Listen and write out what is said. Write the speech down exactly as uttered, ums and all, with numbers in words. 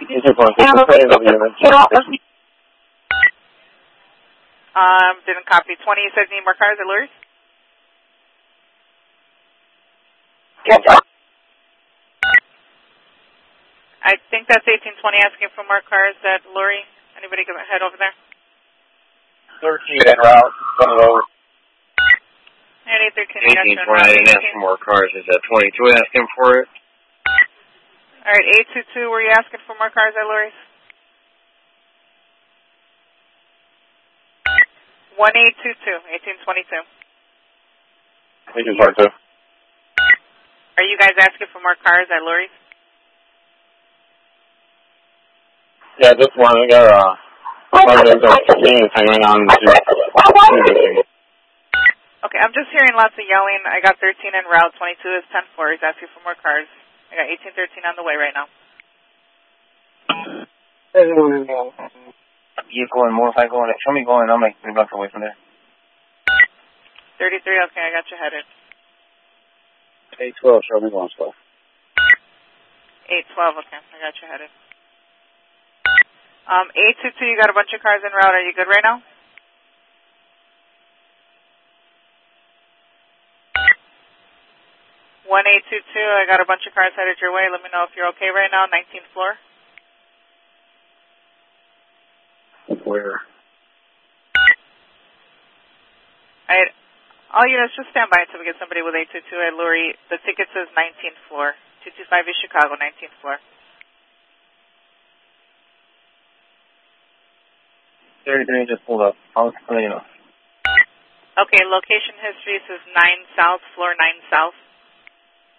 Is it going to say the unit? Um, didn't copy. twenty, you said need more cars at Lurie's? Yes, sir. I think that's eighteen twenty asking for more cars at Lurie. Anybody can head over there? thirteen en route, one of those. And eight thirteen. eighteen twenty, I didn't ask for more cars. Is that twenty-two asking for it? All right, eight two two, were you asking for more cars at Lurie's? one eight two two, eighteen twenty-two. eighteen twenty-two. Are you guys asking for more cars at Lurie's? Yeah, just one. I got uh, one of those fifteen hanging on to. Okay, I'm just hearing lots of yelling. I got thirteen en route, twenty-two is ten four. He's asking for more cars. I got eighteen thirteen on the way right now. You going, motorcycle going, show me going, I'm like three blocks away from there. thirty-three, okay, I got you headed. eight twelve, show me going slow. eight twelve, okay, I got you headed. Um, eight two two, you got a bunch of cars en route. Are you good right now? one eight two two, I got a bunch of cars headed your way. Let me know if you're okay right now. nineteenth floor. Where? I, all units, just stand by until we get somebody with eight two two at Lurie. The ticket says nineteenth floor. two two five East Chicago, nineteenth floor. thirty-three just pulled up. I'll let you know. Okay, location history says nine South, floor nine South.